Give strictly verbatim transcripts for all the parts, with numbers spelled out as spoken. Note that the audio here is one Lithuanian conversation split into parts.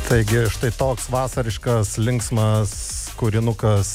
Taigi štai toks vasariškas, linksmas kūrinukas.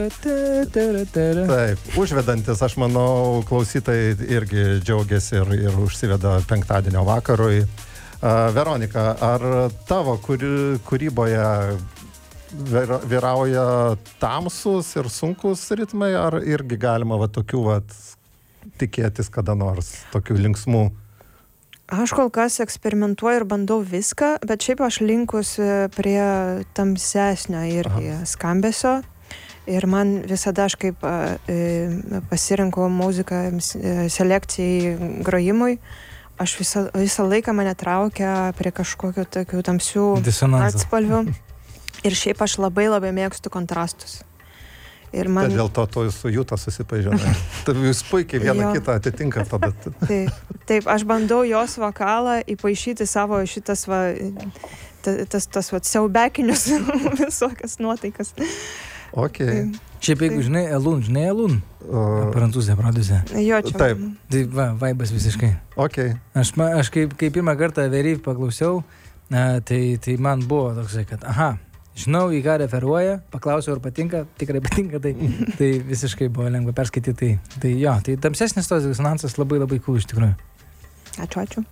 Taip, užvedantis, aš manau, klausytojai irgi džiaugiasi ir, ir užsiveda penktadienio vakarui. Uh, Veronika, ar tavo kūry, kūryboje vyrauja tamsus ir sunkus ritmai, ar irgi galima va, tokių va, tikėtis kada nors, tokių linksmų? Aš kol kas eksperimentuoju ir bandau viską, bet šiaip aš linkus prie tamsesnio irgi Aha. skambesio. Ir man visada aš kaip e, pasirinkau muziką selekcijai, grojimui, aš visą, visą laiką mane traukia prie kažkokių tokių tamsių atspalvių. Ir šiaip aš labai labai mėgstu kontrastus. Ir man... Tai dėl to tu su Jūta susipažinai. Jūs puikiai vieną jo. kitą atitinka tada. Taip, taip, aš bandau jos vokalą įpaišyti savo šitas va, tas, tas va, siaubekinius visokias nuotaikas. Ok. Šiaip jeigu žinai Elun, žinai Elun? Uh, Prancūzė, pradusė. Jo, čia. Taip. Tai va, vaibas visiškai. Ok. Aš, aš kaip, kaip pirmą kartą Veryv paklausiau, tai, tai man buvo toksai, kad aha, žinau, į ką referuoja, paklausiau, ar patinka, tikrai patinka, tai, tai visiškai buvo lengva perskaityti. Tai, tai jo, tai tamsesnis tos disonansas labai labai cool iš tikrųjų. Ačiū, ačiū.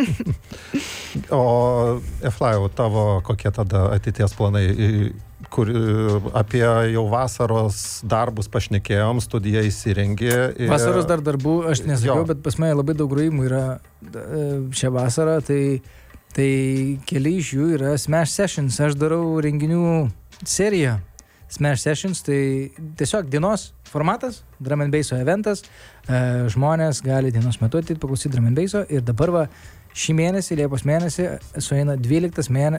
O Eflajau, tavo kokie tada ateities planai, kur apie jau vasaros darbus pašnekėjom, studija įsirengė. Ir... Vasaros dar darbų, aš nesakiau, jo. bet pas mane labai daug grojimų yra šią vasarą, tai Tai keli iš jų yra Smash Sessions. Aš darau renginių seriją Smash Sessions. Tai tiesiog dienos formatas, drum and basso eventas. Žmonės gali dienos metu ateit paklausyti drum and basso. Ir dabar va, šį mėnesį, Liepos mėnesį, sueina dvyliktas mėne,